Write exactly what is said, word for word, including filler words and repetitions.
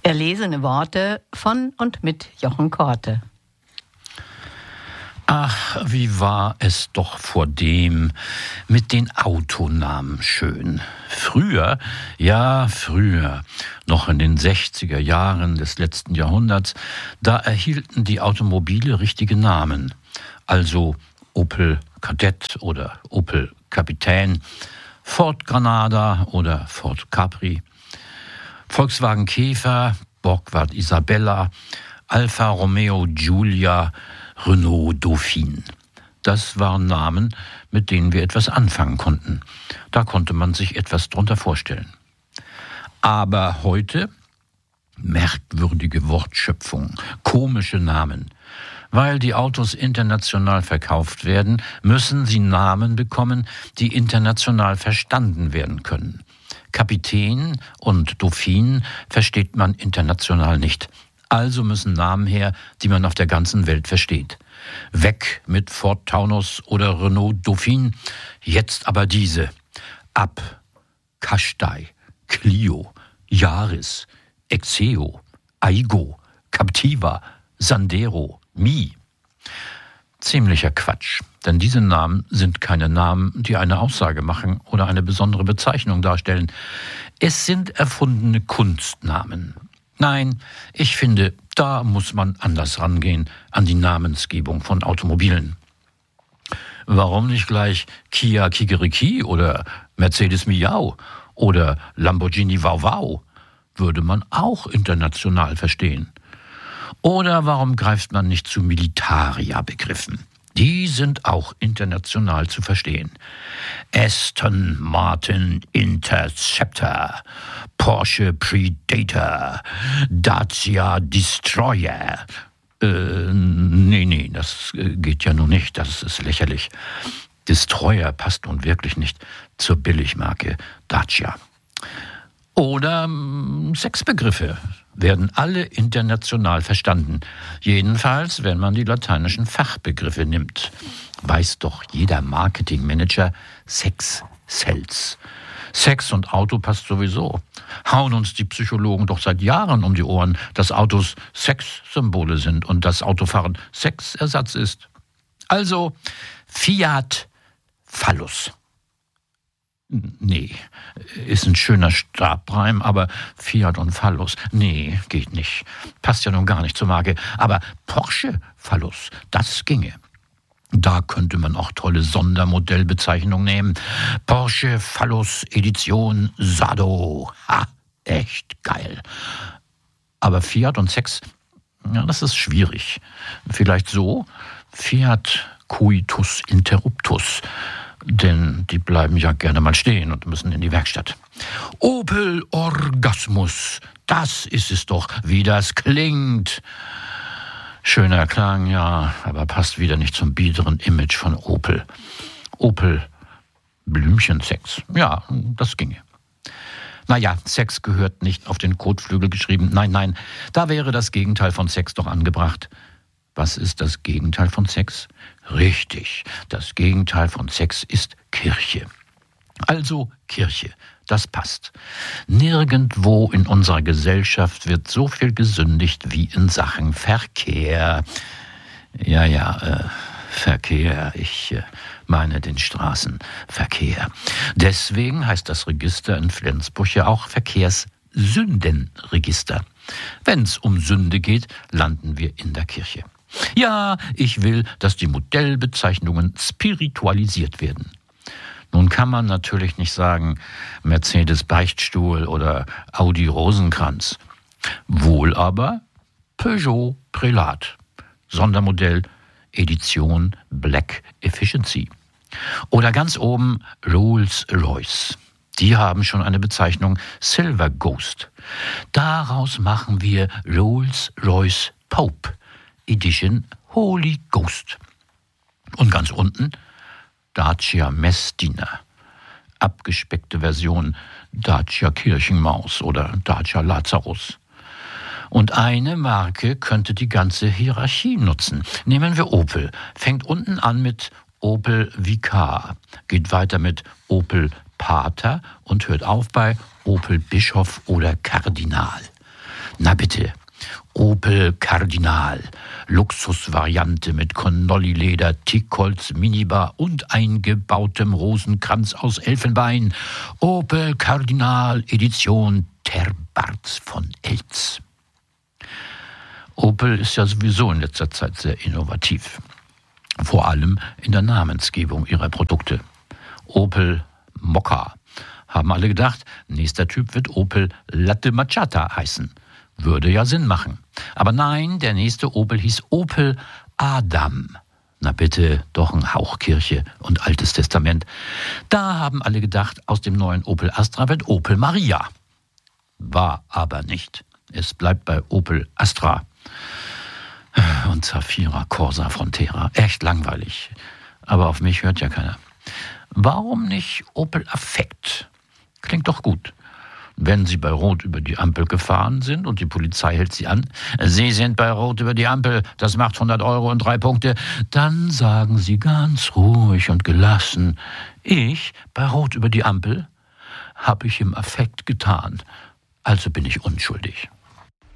Erlesene Worte von und mit Jochen Korte. Ach, wie war es doch vordem mit den Autonamen schön. Früher, ja früher, noch in den sechziger Jahren des letzten Jahrhunderts, da erhielten die Automobile richtige Namen. Also Opel Kadett oder Opel Kapitän, Ford Granada oder Ford Capri, Volkswagen Käfer, Borgward Isabella, Alfa Romeo Giulia, Renault Dauphine. Das waren Namen, mit denen wir etwas anfangen konnten. Da konnte man sich etwas drunter vorstellen. Aber heute merkwürdige Wortschöpfung, komische Namen. Weil die Autos international verkauft werden, müssen sie Namen bekommen, die international verstanden werden können. Kapitän und Dauphine versteht man international nicht. Also müssen Namen her, die man auf der ganzen Welt versteht. Weg mit Ford Taunus oder Renault Dauphine, jetzt aber diese. Ab, Qashqai, Clio, Yaris, Exeo, Aigo, Captiva, Sandero, Mi. Ziemlicher Quatsch, denn diese Namen sind keine Namen, die eine Aussage machen oder eine besondere Bezeichnung darstellen. Es sind erfundene Kunstnamen. Nein, ich finde, da muss man anders rangehen an die Namensgebung von Automobilen. Warum nicht gleich Kia Kikeriki oder Mercedes Miau oder Lamborghini Wow Wow? Würde man auch international verstehen. Oder warum greift man nicht zu Militaria-Begriffen? Die sind auch international zu verstehen. Aston Martin Interceptor, Porsche Predator, Dacia Destroyer. Äh, nee, nee, das geht ja nun nicht, das ist lächerlich. Destroyer passt nun wirklich nicht zur Billigmarke Dacia. Oder ähm, Sexbegriffe werden alle international verstanden. Jedenfalls, wenn man die lateinischen Fachbegriffe nimmt. Weiß doch jeder Marketingmanager, Sex sells. Sex und Auto passt sowieso. Hauen uns die Psychologen doch seit Jahren um die Ohren, dass Autos Sexsymbole sind und dass Autofahren Sexersatz ist. Also Fiat Phallus. Nee, ist ein schöner Stabreim, aber Fiat und Phallus, nee, geht nicht. Passt ja nun gar nicht zur Marke. Aber Porsche Phallus, das ginge. Da könnte man auch tolle Sondermodellbezeichnungen nehmen. Porsche Phallus Edition Sado. Ha, echt geil. Aber Fiat und Sex, ja, das ist schwierig. Vielleicht so, Fiat Coitus Interruptus. Denn die bleiben ja gerne mal stehen und müssen in die Werkstatt. Opel Orgasmus, das ist es doch, wie das klingt. Schöner Klang, ja, aber passt wieder nicht zum biederen Image von Opel. Opel Blümchensex, ja, das ginge. Naja, Sex gehört nicht auf den Kotflügel geschrieben. Nein, nein, da wäre das Gegenteil von Sex doch angebracht. Was ist das Gegenteil von Sex? Richtig, das Gegenteil von Sex ist Kirche. Also Kirche, das passt. Nirgendwo in unserer Gesellschaft wird so viel gesündigt wie in Sachen Verkehr. Ja, ja, äh, Verkehr, ich äh, meine den Straßenverkehr. Deswegen heißt das Register in Flensburg ja auch Verkehrssündenregister. Wenn es um Sünde geht, landen wir in der Kirche. Ja, ich will, dass die Modellbezeichnungen spiritualisiert werden. Nun kann man natürlich nicht sagen Mercedes Beichtstuhl oder Audi Rosenkranz. Wohl aber Peugeot Prälat, Sondermodell Edition Black Efficiency. Oder ganz oben Rolls-Royce. Die haben schon eine Bezeichnung Silver Ghost. Daraus machen wir Rolls-Royce Pope Edition Holy Ghost. Und ganz unten Dacia Messdiener, abgespeckte Version Dacia Kirchenmaus oder Dacia Lazarus. Und eine Marke könnte die ganze Hierarchie nutzen. Nehmen wir Opel. Fängt unten an mit Opel Vicar, geht weiter mit Opel Pater und hört auf bei Opel Bischof oder Kardinal. Na bitte, Opel Kardinal, Luxusvariante mit Connolly-Leder, Tickholz, Minibar und eingebautem Rosenkranz aus Elfenbein. Opel Kardinal Edition Terbarts von Elz. Opel ist ja sowieso in letzter Zeit sehr innovativ. Vor allem in der Namensgebung ihrer Produkte. Opel Mokka. Haben alle gedacht, nächster Typ wird Opel Latte Macchiata heißen. Würde ja Sinn machen. Aber nein, der nächste Opel hieß Opel Adam. Na bitte, doch ein Hauch Kirche und Altes Testament. Da haben alle gedacht, aus dem neuen Opel Astra wird Opel Maria. War aber nicht. Es bleibt bei Opel Astra. Und Zafira, Corsa, Frontera. Echt langweilig. Aber auf mich hört ja keiner. Warum nicht Opel Affekt? Klingt doch gut. Wenn Sie bei Rot über die Ampel gefahren sind und die Polizei hält Sie an, Sie sind bei Rot über die Ampel, das macht hundert Euro und drei Punkte, dann sagen Sie ganz ruhig und gelassen, ich bei Rot über die Ampel habe ich im Affekt getan, also bin ich unschuldig.